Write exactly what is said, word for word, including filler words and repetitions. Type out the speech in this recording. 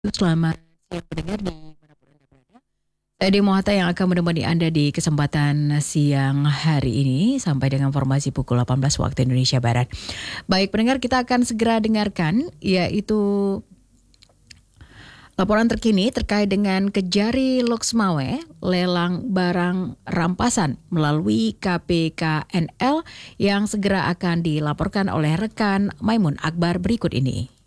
Selamat siang pendengar di manapun Anda berada. Saya Ade Mohata yang akan menemani Anda di kesempatan siang hari ini sampai dengan informasi pukul delapan belas waktu Indonesia Barat. Baik pendengar, kita akan segera dengarkan yaitu laporan terkini terkait dengan Kejari Loksmawe lelang barang rampasan melalui K P K N L yang segera akan dilaporkan oleh rekan Maimun Akbar berikut ini.